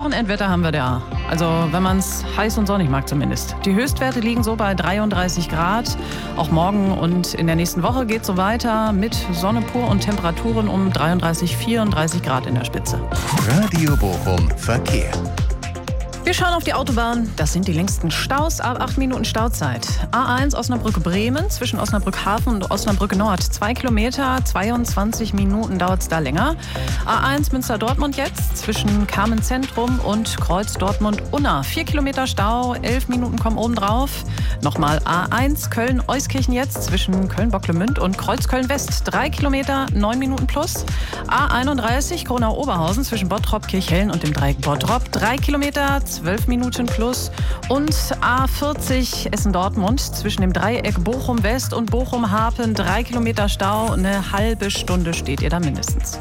Wochenendwetter haben wir da. Also wenn man es heiß und sonnig mag zumindest. Die Höchstwerte liegen so bei 33 Grad. Auch morgen und in der nächsten Woche geht es so weiter mit Sonne pur und Temperaturen um 33, 34 Grad in der Spitze. Radio Bochum Verkehr. Wir schauen auf die Autobahn. Das sind die längsten Staus ab 8 Minuten Stauzeit. A1 Osnabrück-Bremen zwischen Osnabrück-Hafen und Osnabrück-Nord. 2 Kilometer, 22 Minuten dauert es da länger. A1 Münster-Dortmund jetzt zwischen Carmen-Zentrum und Kreuz Dortmund-Unna. 4 Kilometer Stau, 11 Minuten kommen oben drauf. Nochmal A1 Köln-Euskirchen jetzt zwischen Köln-Bocklemünd und Kreuz-Köln-West. 3 Kilometer, 9 Minuten plus. A31 Kronau-Oberhausen zwischen Bottrop, Kirchhellen und dem Dreieck Bottrop. 3 Kilometer, 12 Minuten plus. Und A40 Essen-Dortmund zwischen dem Dreieck Bochum-West und Bochum-Harpen. 3 Kilometer Stau, eine halbe Stunde steht ihr da mindestens.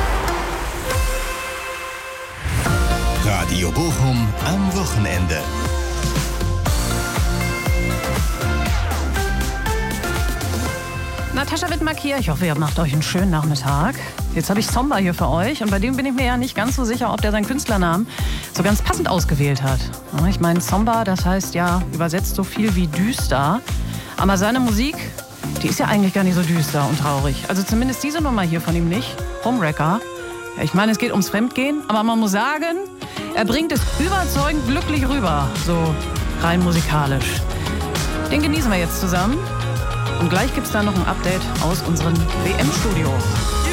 Radio Bochum am Wochenende. Natascha Wittmark hier. Ich hoffe, ihr macht euch einen schönen Nachmittag. Jetzt habe ich Zomba hier für euch und bei dem bin ich mir ja nicht ganz so sicher, ob der seinen Künstlernamen so ganz passend ausgewählt hat. Ich meine, Zomba, das heißt ja übersetzt so viel wie düster. Aber seine Musik, die ist ja eigentlich gar nicht so düster und traurig. Also zumindest diese Nummer hier von ihm nicht. Homewrecker. Ja, ich meine, es geht ums Fremdgehen, aber man muss sagen, er bringt es überzeugend glücklich rüber. So rein musikalisch. Den genießen wir jetzt zusammen. Und gleich gibt's dann noch ein Update aus unserem WM-Studio.